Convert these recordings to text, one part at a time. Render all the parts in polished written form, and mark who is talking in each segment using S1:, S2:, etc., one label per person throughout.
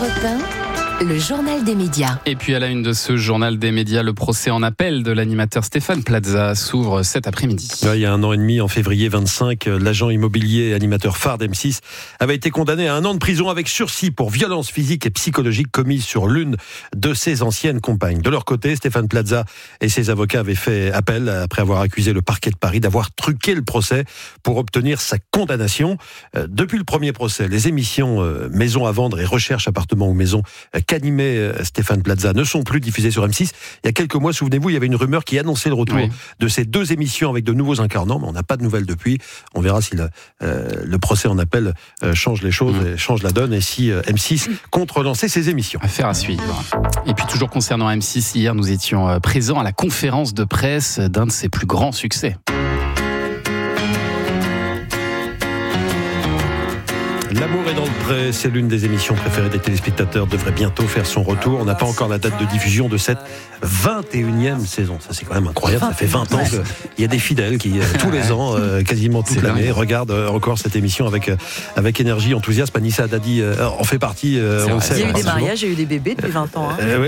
S1: Europe 1, le journal des médias.
S2: Et puis à la une de ce journal des médias, le procès en appel de l'animateur Stéphane Plaza s'ouvre cet après-midi.
S3: Il y a 1 an et demi, en février 25, l'agent immobilier et animateur phare d'M6 avait été condamné à 1 an de prison avec sursis pour violences physiques et psychologiques commises sur l'une de ses anciennes compagnes. De leur côté, Stéphane Plaza et ses avocats avaient fait appel après avoir accusé le parquet de Paris d'avoir truqué le procès pour obtenir sa condamnation. Depuis le premier procès, les émissions Maison à vendre et Recherche appartement ou maison qu'animait Stéphane Plaza ne sont plus diffusées sur M6. Il y a quelques mois, souvenez-vous, il y avait une rumeur qui annonçait le retour de ces 2 émissions avec de nouveaux incarnants, mais on n'a pas de nouvelles depuis. On verra si le procès en appel change les choses, et change la donne, et si M6 compte relancer ses émissions.
S2: Affaire à suivre. Et puis toujours concernant M6, hier nous étions présents à la conférence de presse d'un de ses plus grands succès.
S3: L'amour est dans le pré, c'est l'une des émissions préférées des téléspectateurs, devrait bientôt faire son retour. On n'a pas encore la date de diffusion de cette 21e saison. Ça, c'est quand même incroyable. Ça fait 20 ans qu'il y a des fidèles qui, tous les ans, quasiment toute l'année, regardent encore cette émission avec énergie, enthousiasme. Anissa Haddadi en fait partie. On le sait,
S4: il y a eu des mariages, il y a eu des bébés depuis 20 ans.
S3: Oui,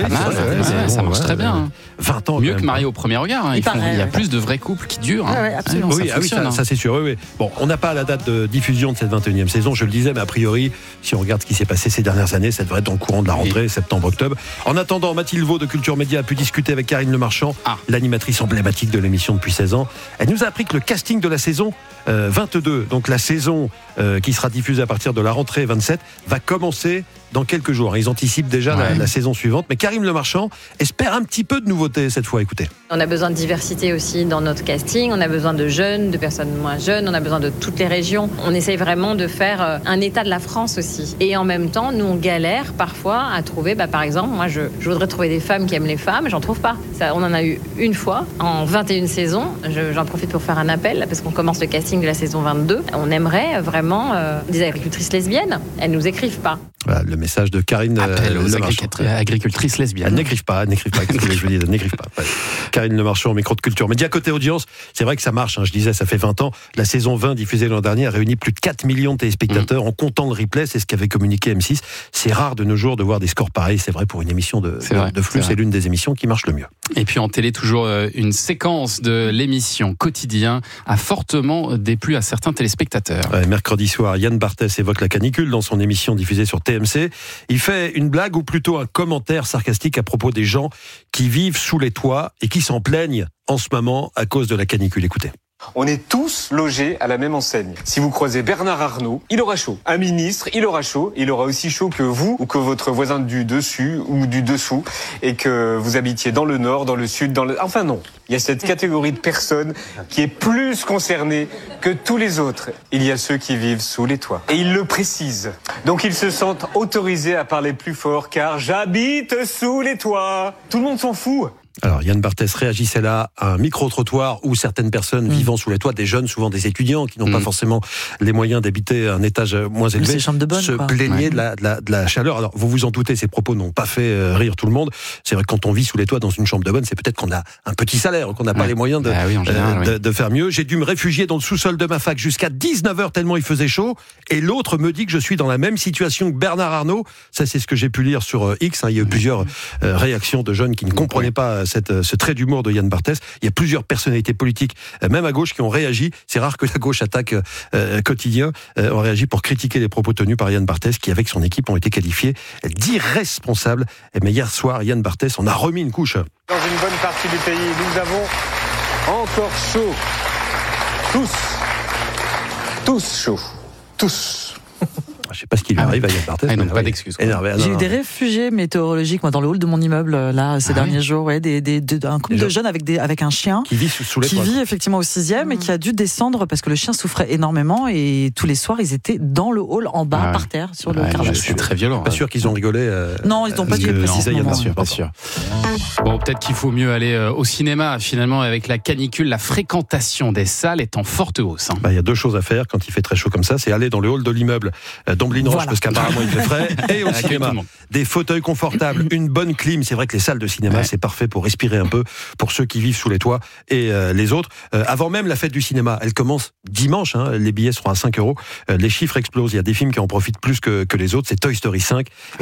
S2: ça marche très bien.
S3: 20 ans.
S2: Mieux que marié au premier regard. Il y a plus de vrais couples qui durent.
S4: Absolument.
S3: Ça c'est sûr. Oui. Bon, on n'a pas la date de diffusion de cette 21e saison, je le disais, mais a priori, si on regarde ce qui s'est passé ces dernières années, ça devrait être dans le courant de la rentrée, septembre-octobre. En attendant, Mathilde Vaux de Culture Média a pu discuter avec Karine Le Marchand, l'animatrice emblématique de l'émission depuis 16 ans. Elle nous a appris que le casting de la saison 22, donc la saison qui sera diffusée à partir de la rentrée 27, va commencer dans quelques jours. Ils anticipent déjà la saison suivante. Mais Karine Le Marchand espère un petit peu de nouveauté cette fois. Écoutez.
S5: On a besoin de diversité aussi dans notre casting. On a besoin de jeunes, de personnes moins jeunes. On a besoin de toutes les régions. On essaye vraiment de faire un état de la France aussi. Et en même temps, nous, on galère parfois à trouver, par exemple, moi, je voudrais trouver des femmes qui aiment les femmes. J'en trouve pas. Ça, on en a eu une fois en 21 saisons. J'en profite pour faire un appel parce qu'on commence le casting de la saison 22. On aimerait vraiment des agricultrices lesbiennes. Elles nous écrivent pas.
S3: Voilà, le message de Karine Le Marchand.
S2: Agricultrice lesbienne.
S3: Elle n'écrivent pas. Qu'est-ce que je veux dire ? Elle n'écrivent pas. Ouais. Karine Le Marchand au micro de Culture Média. Côté audience, c'est vrai que ça marche. Je disais, ça fait 20 ans. La saison 20 diffusée l'an dernier a réuni plus de 4 millions de téléspectateurs en comptant le replay. C'est ce qu'avait communiqué M6. C'est rare de nos jours de voir des scores pareils. C'est vrai pour une émission de flux. C'est l'une des émissions qui marche le mieux.
S2: Et puis en télé, toujours une séquence de l'émission Quotidien a fortement déplu à certains téléspectateurs.
S3: Mercredi soir, Yann Barthès évoque la canicule dans son émission diffusée sur TMC. Il fait une blague ou plutôt un commentaire sarcastique à propos des gens qui vivent sous les toits et qui s'en plaignent en ce moment à cause de la canicule. Écoutez.
S6: On est tous logés à la même enseigne. Si vous croisez Bernard Arnault, il aura chaud. Un ministre, il aura chaud. Il aura aussi chaud que vous ou que votre voisin du dessus ou du dessous et que vous habitiez dans le nord, dans le sud, Enfin non. Il y a cette catégorie de personnes qui est plus concernée que tous les autres. Il y a ceux qui vivent sous les toits. Et ils le précisent. Donc ils se sentent autorisés à parler plus fort car j'habite sous les toits. Tout le monde s'en fout.
S3: Alors Yann Barthès réagissait là à un micro-trottoir où certaines personnes vivant sous les toits, des jeunes, souvent des étudiants qui n'ont pas forcément les moyens d'habiter un étage moins élevé, se plaignaient de la chaleur. Alors vous vous en doutez, ces propos n'ont pas fait rire tout le monde. C'est vrai que quand on vit sous les toits dans une chambre de bonne, c'est peut-être qu'on a un petit salaire, qu'on n'a pas les moyens de faire mieux. J'ai dû me réfugier dans le sous-sol de ma fac jusqu'à 19h tellement il faisait chaud. Et l'autre me dit que je suis dans la même situation que Bernard Arnault. Ça, c'est ce que j'ai pu lire sur X. Il y a eu plusieurs réactions de jeunes qui ne comprenaient pas ce trait d'humour de Yann Barthès. Il y a plusieurs personnalités politiques, même à gauche, qui ont réagi. C'est rare que la gauche attaque Quotidien. Ont réagi pour critiquer les propos tenus par Yann Barthès, qui avec son équipe ont été qualifiés d'irresponsables. Mais hier soir, Yann Barthès en a remis une couche.
S6: Dans une bonne partie du pays, nous avons encore chaud. Tous chaud. Tous.
S3: Je ne sais pas ce qui lui arrive à Yann Barthès.
S2: Il n'a pas d'excuses.
S4: J'ai eu des réfugiés météorologiques dans le hall de mon immeuble ces derniers jours. Un couple de jeunes avec un chien
S3: qui vit sous les toits.
S4: Qui vit effectivement au 6e et qui a dû descendre parce que le chien souffrait énormément et tous les soirs ils étaient dans le hall en bas par terre sur le carrelage.
S2: C'est très violent.
S3: Pas sûr qu'ils ont rigolé.
S4: Non, ils n'ont pas dit précisément.
S2: Pas sûr. Bon, peut-être qu'il faut mieux aller au cinéma finalement avec la canicule. La fréquentation des salles est en forte hausse.
S3: Il y a 2 choses à faire quand il fait très chaud comme ça, c'est aller dans le hall de l'immeuble d'Amblin-Roche parce qu'apparemment il fait frais, et au cinéma. Des fauteuils confortables, une bonne clim. C'est vrai que les salles de cinéma, c'est parfait pour respirer un peu, pour ceux qui vivent sous les toits et les autres. Avant même la fête du cinéma, elle commence dimanche, les billets seront à 5 €. Les chiffres explosent, il y a des films qui en profitent plus que les autres. C'est Toy Story 5